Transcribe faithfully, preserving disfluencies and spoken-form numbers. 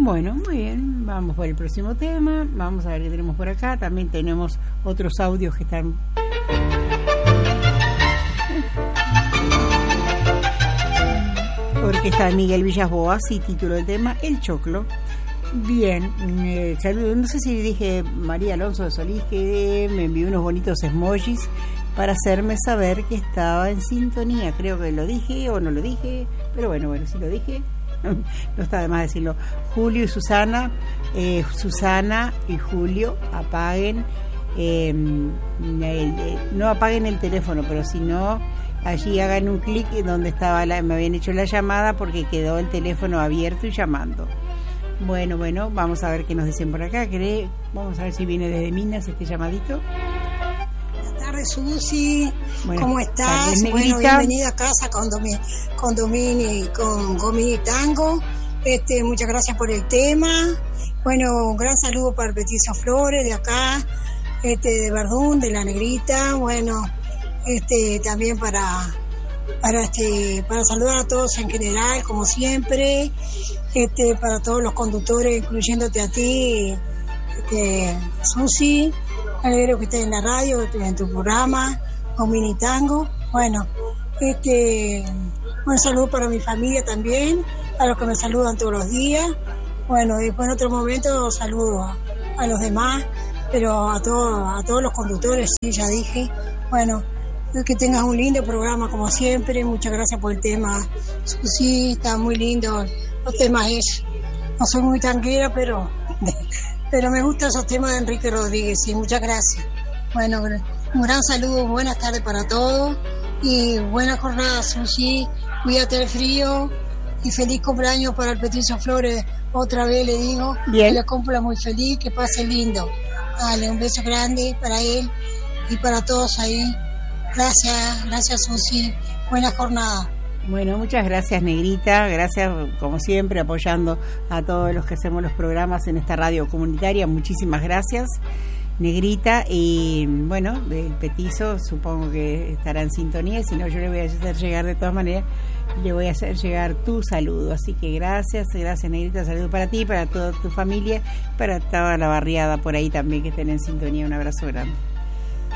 Bueno, muy bien, vamos por el próximo tema. Vamos a ver qué tenemos por acá. También tenemos otros audios que están... Orquesta de Miguel Villas Boas y título del tema El Choclo. Bien, eh, saludo. No sé si dije María Alonso de Solís, que me envió unos bonitos emojis para hacerme saber que estaba en sintonía. Creo que lo dije o no lo dije, pero bueno, bueno, si lo dije, no está de más decirlo. Julio y Susana, eh, Susana y Julio, apaguen, eh, el, el, no apaguen el teléfono, pero si no, allí hagan un clic donde estaba la, me habían hecho la llamada porque quedó el teléfono abierto y llamando. Bueno, bueno, vamos a ver qué nos dicen por acá. ¿Cree? Vamos a ver si viene desde Minas este llamadito. Buenas tardes, Susi. Bueno, ¿cómo estás? Bueno, bienvenida a casa con Domini, con Domini, con Gomini Tango. Este, muchas gracias por el tema. Bueno, un gran saludo para Petiso Flores de acá, este, de Verdún, de La Negrita. Bueno, este, también para, para este, para saludar a todos en general, como siempre. Este, para todos los conductores, incluyéndote a ti, este, Susi, me alegro que estés en la radio, que estés en tu programa, con Mini Tango. Bueno, este, un saludo para mi familia también, a los que me saludan todos los días. Bueno, después en otro momento saludo a, a los demás, pero a todos, a todos los conductores, sí, ya dije. Bueno, que tengas un lindo programa como siempre. Muchas gracias por el tema, Susi, está muy lindo. Los temas es, no soy muy tanguera, pero pero me gustan esos temas de Enrique Rodríguez, y muchas gracias. Bueno, un gran saludo, buenas tardes para todos y buena jornada, Susi, cuídate del frío y feliz cumpleaños para el Petiso Flores, otra vez le digo, bien. Que la cumpla muy feliz, que pase lindo. Dale, un beso grande para él y para todos ahí. Gracias, gracias Susi, buena jornada. Bueno, muchas gracias, Negrita, gracias como siempre apoyando a todos los que hacemos los programas en esta radio comunitaria, muchísimas gracias, Negrita, y bueno, el Petizo supongo que estará en sintonía, si no yo le voy a hacer llegar de todas maneras, le voy a hacer llegar tu saludo, así que gracias, gracias Negrita, saludo para ti, para toda tu familia, para toda la barriada por ahí también que estén en sintonía, un abrazo grande.